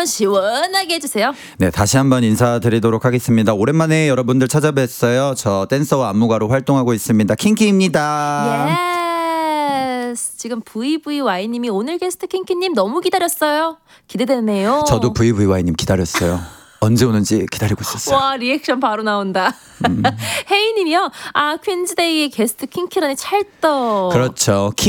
한번 시원하게 해주세요. 네, 다시 한번 인사드리도록 하겠습니다. 오랜만에 여러분들 찾아뵀어요. 저 댄서와 안무가로 활동하고 있습니다. 킹키입니다. 예스. 지금 VVY님이 오늘 게스트 킹키님 너무 기다렸어요. 기대되네요. 저도 VVY님 기다렸어요. 언제 오는지 기다리고 있었어요. 와, 리액션 바로 나온다. 혜인님이요. 아, 퀸즈데이의 게스트 킹키라니 찰떡. 그렇죠.